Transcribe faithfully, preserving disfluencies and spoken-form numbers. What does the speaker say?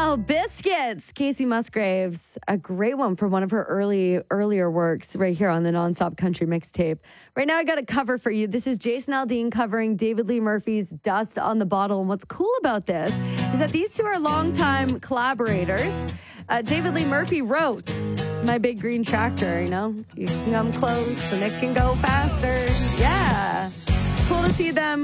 Oh, Biscuits. Casey Musgraves. A great one from one of her early earlier works right here on the Nonstop Country mixtape. Right now, I got a cover for you. This is Jason Aldean covering David Lee Murphy's Dust on the Bottle. And what's cool about this is that these two are longtime collaborators. Uh, David Lee Murphy wrote My Big Green Tractor, you know. You can come close and it can go faster. Yeah. Cool to see them